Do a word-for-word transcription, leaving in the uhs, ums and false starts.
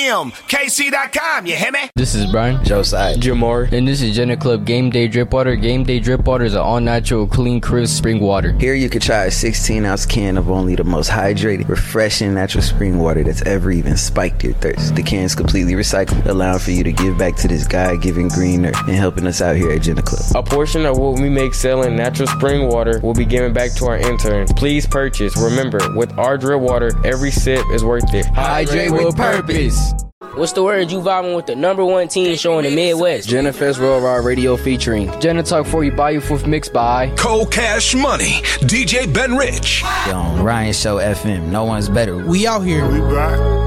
M K C dot com, you hear me? This is Brian, Josiah, Jamar, and this is Jenna Club Game Day Drip Water. Game Day Drip Water is an all-natural, clean, crisp spring water. Here you can try a sixteen ounce can of only the most hydrated, refreshing natural spring water that's ever even spiked your thirst. The can's completely recycled, allowing for you to give back to this God-given green earth and helping us out here at Jenna Club. A portion of what we make selling natural spring water will be given back to our interns. Please purchase. Remember, with our drip water, every sip is worth it. Hydrate with purpose. What's the word? You vibing with the number one teen show in the Midwest. Jenna Fest Worldwide Radio featuring Jenna Talk for You by You Fourth Mix by Cold Cash Money, D J Ben Rich. On Ryan Show F M, no one's better. We out here. We right.